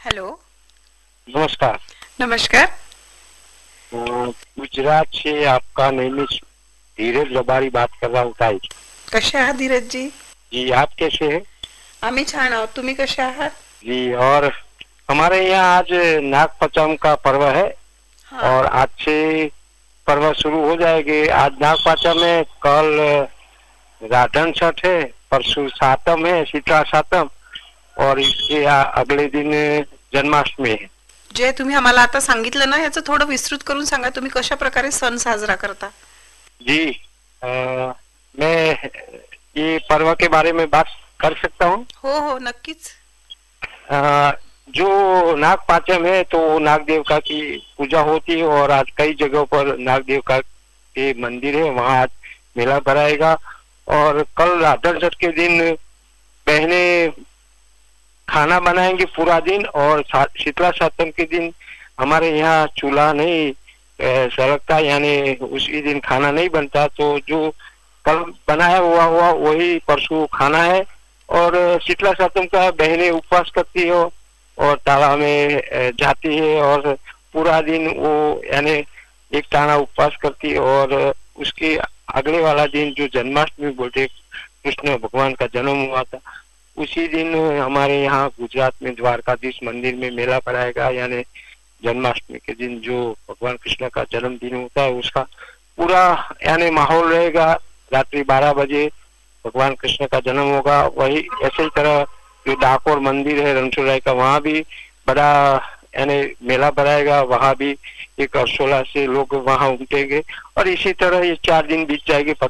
Hello. नमस्कार। नमस्कार। गुजरात से आपका नेहमीच धीरज रबारी बात कर रहा हूँ ताई। कसे आहात धीरज जी? जी आप कैसे हैं? आम्ही छान आहोत, तुम्ही कसे आहात? जी और हमारे यहाँ आज नाग पंचम का पर्व है हाँ। और आज से पर्व शुरू हो जाएगी। आज नाग पंचम है, कल राधन छठ है, परसों सातम है, शीतला सातम और इसके अगले दिन जन्माष्टमी है। जे तुम्ही आम्हाला आता सांगितलं ना, याचं थोडं विस्तृत करून सांगा, तुम्ही कशा प्रकारे सण साजरा करता? जी मैं ये पर्व के बारे में बात कर सकता हूँ। हो हो, नक्कीच। अ, जो नाग पांचम है तो नाग देवता की पूजा होती है और आज कई जगहों पर नाग देवता के मंदिर है, वहाँ आज मेला भराएगा। और कल राधन छठ के दिन बहने खाना बनाएंगे पूरा दिन और शीतला सातम के दिन हमारे यहाँ चूल्हा नहीं सड़कता, यानी उसी दिन खाना नहीं बनता। तो जो कल बनाया हुआ वही परसों खाना है। और शीतला सातम का बहनें उपवास करती हो और तालाब में जाती है और पूरा दिन वो यानी एक टाना उपवास करती है। और उसके अगले वाला दिन जो जन्माष्टमी बोलते, कृष्ण भगवान का जन्म हुआ था, उसी दिन हमारे यहाँ गुजरात में द्वारकाधीश मंदिर में मेला भराएगा। यानी जन्माष्टमी के दिन जो भगवान कृष्ण का जन्मदिन होता है उसका पूरा यानी माहौल रहेगा। रात्रि 12 बजे भगवान कृष्ण का जन्म होगा। वही ऐसे ही तरह जो डाकोर मंदिर है रणछोड़ का, वहाँ भी बड़ा यानी मेला भराएगा। वहाँ भी एक हर्षोल्लास से लोग वहाँ उमटेंगे और इसी तरह ये 4 दिन बीत जाएंगे।